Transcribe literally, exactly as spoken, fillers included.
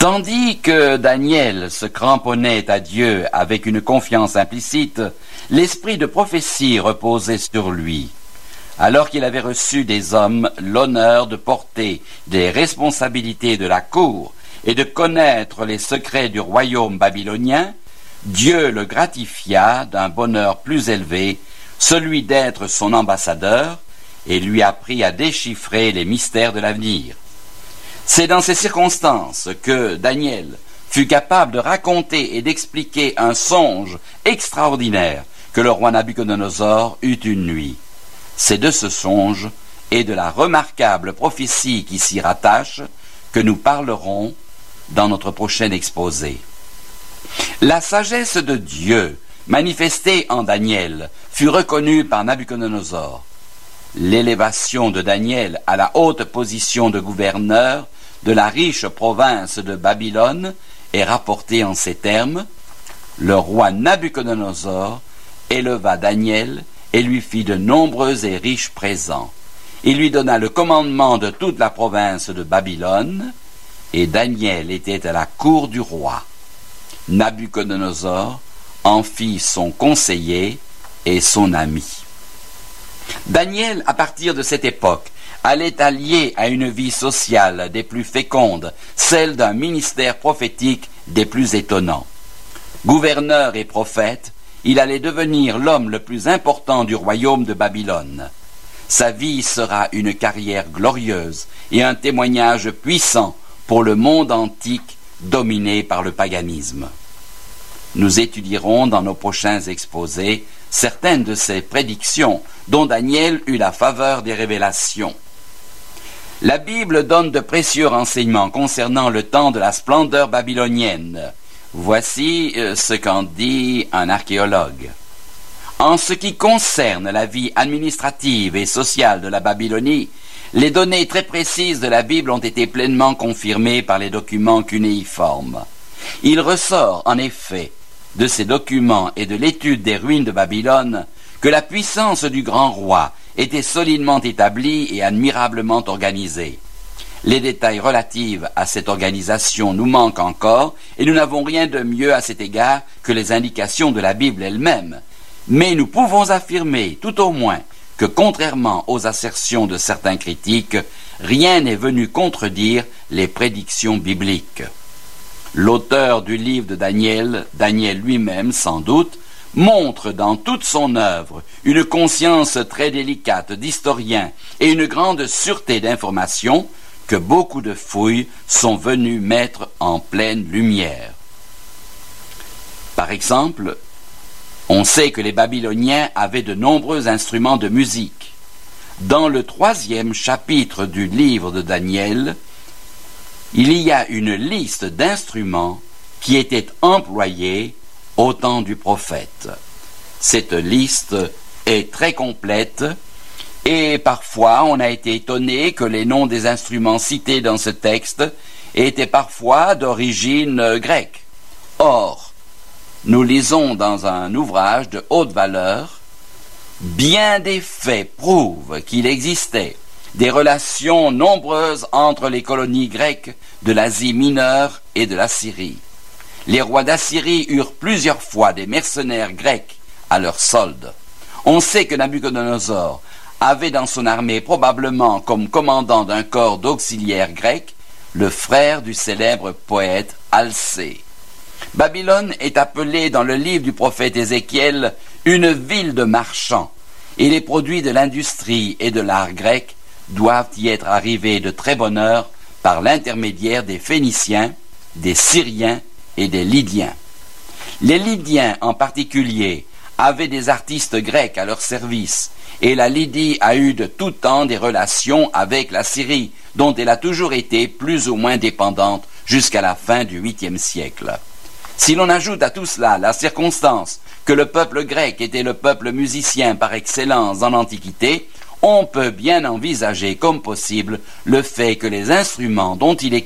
Tandis que Daniel se cramponnait à Dieu avec une confiance implicite, l'esprit de prophétie reposait sur lui. Alors qu'il avait reçu des hommes l'honneur de porter des responsabilités de la cour et de connaître les secrets du royaume babylonien, Dieu le gratifia d'un bonheur plus élevé, celui d'être son ambassadeur, et lui apprit à déchiffrer les mystères de l'avenir. C'est dans ces circonstances que Daniel fut capable de raconter et d'expliquer un songe extraordinaire que le roi Nabuchodonosor eut une nuit. C'est de ce songe et de la remarquable prophétie qui s'y rattache que nous parlerons dans notre prochain exposé. La sagesse de Dieu manifestée en Daniel fut reconnue par Nabuchodonosor. L'élévation de Daniel à la haute position de gouverneur de la riche province de Babylone est rapportée en ces termes: le roi Nabuchodonosor éleva Daniel et lui fit de nombreux et riches présents. Il lui donna le commandement de toute la province de Babylone, et Daniel était à la cour du roi. Nabuchodonosor en fit son conseiller et son ami. Daniel, à partir de cette époque, allait allier à une vie sociale des plus fécondes, celle d'un ministère prophétique des plus étonnants. Gouverneur et prophète, il allait devenir l'homme le plus important du royaume de Babylone. Sa vie sera une carrière glorieuse et un témoignage puissant pour le monde antique dominé par le paganisme. Nous étudierons dans nos prochains exposés certaines de ces prédictions dont Daniel eut la faveur des révélations. La Bible donne de précieux renseignements concernant le temps de la splendeur babylonienne. Voici ce qu'en dit un archéologue. En ce qui concerne la vie administrative et sociale de la Babylonie, les données très précises de la Bible ont été pleinement confirmées par les documents cunéiformes. Il ressort en effet de ces documents et de l'étude des ruines de Babylone que la puissance du grand roi était solidement établie et admirablement organisée. Les détails relatifs à cette organisation nous manquent encore et nous n'avons rien de mieux à cet égard que les indications de la Bible elle-même. Mais nous pouvons affirmer, tout au moins, que contrairement aux assertions de certains critiques, rien n'est venu contredire les prédictions bibliques. L'auteur du livre de Daniel, Daniel lui-même sans doute, montre dans toute son œuvre une conscience très délicate d'historien et une grande sûreté d'information que beaucoup de fouilles sont venues mettre en pleine lumière. Par exemple, on sait que les Babyloniens avaient de nombreux instruments de musique. Dans le troisième chapitre du livre de Daniel, il y a une liste d'instruments qui étaient employés au temps du prophète. Cette liste est très complète et parfois on a été étonné que les noms des instruments cités dans ce texte étaient parfois d'origine grecque. Or, nous lisons dans un ouvrage de haute valeur, bien des faits prouvent qu'il existait des relations nombreuses entre les colonies grecques de l'Asie mineure et de la Syrie. Les rois d'Assyrie eurent plusieurs fois des mercenaires grecs à leur solde. On sait que Nabuchodonosor avait dans son armée probablement comme commandant d'un corps d'auxiliaires grecs le frère du célèbre poète Alcée. Babylone est appelée dans le livre du prophète Ézéchiel une ville de marchands, et les produits de l'industrie et de l'art grec doivent y être arrivés de très bonne heure par l'intermédiaire des Phéniciens, des Syriens et des Lydiens. Les Lydiens en particulier avaient des artistes grecs à leur service, et la Lydie a eu de tout temps des relations avec la Syrie, dont elle a toujours été plus ou moins dépendante jusqu'à la fin du huitième siècle. Si l'on ajoute à tout cela la circonstance que le peuple grec était le peuple musicien par excellence dans l'Antiquité, on peut bien envisager comme possible le fait que les instruments dont il est